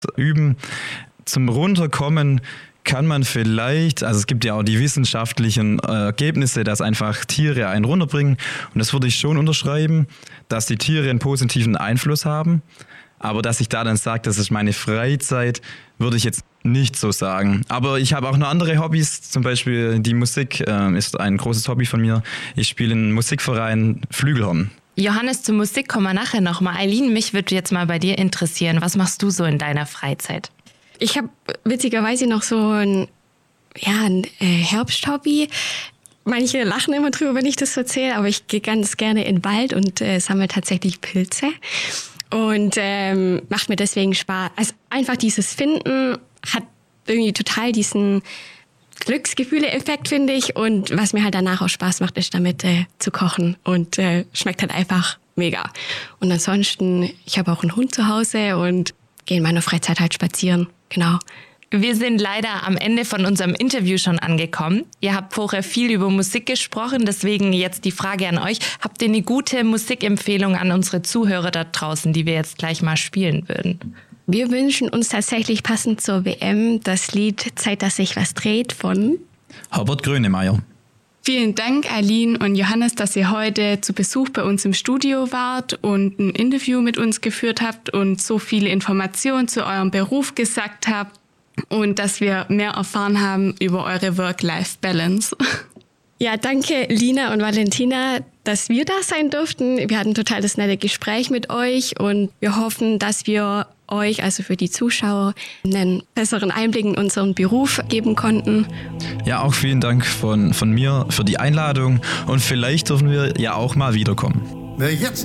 üben. Zum Runterkommen kann man vielleicht, also es gibt ja auch die wissenschaftlichen Ergebnisse, dass einfach Tiere einen runterbringen. Und das würde ich schon unterschreiben, dass die Tiere einen positiven Einfluss haben. Aber dass ich da dann sage, das ist meine Freizeit, würde ich jetzt nicht so sagen. Aber ich habe auch noch andere Hobbys, zum Beispiel die Musik ist ein großes Hobby von mir. Ich spiele in einem Musikverein Flügelhorn. Johannes, zur Musik kommen wir nachher nochmal. Eileen, mich würde jetzt mal bei dir interessieren. Was machst du so in deiner Freizeit? Ich habe witzigerweise noch so ein Herbsthobby. Manche lachen immer drüber, wenn ich das erzähle, aber ich gehe ganz gerne in den Wald und sammle tatsächlich Pilze. Und macht mir deswegen Spaß. Also einfach dieses Finden hat irgendwie total diesen Glücksgefühle-Effekt, finde ich. Und was mir halt danach auch Spaß macht, ist damit zu kochen. Und schmeckt halt einfach mega. Und ansonsten, ich habe auch einen Hund zu Hause und gehe in meiner Freizeit halt spazieren. Genau. Wir sind leider am Ende von unserem Interview schon angekommen. Ihr habt vorher viel über Musik gesprochen, deswegen jetzt die Frage an euch. Habt ihr eine gute Musikempfehlung an unsere Zuhörer da draußen, die wir jetzt gleich mal spielen würden? Wir wünschen uns tatsächlich passend zur WM das Lied Zeit, dass sich was dreht von Herbert Grönemeyer. Vielen Dank, Eileen und Johannes, dass ihr heute zu Besuch bei uns im Studio wart und ein Interview mit uns geführt habt und so viele Informationen zu eurem Beruf gesagt habt und dass wir mehr erfahren haben über eure Work-Life-Balance. Ja, danke Lina und Valentina, dass wir da sein durften. Wir hatten total das nette Gespräch mit euch und wir hoffen, dass wir euch, also für die Zuschauer, einen besseren Einblick in unseren Beruf geben konnten. Ja, auch vielen Dank von mir für die Einladung und vielleicht dürfen wir ja auch mal wiederkommen. Wer jetzt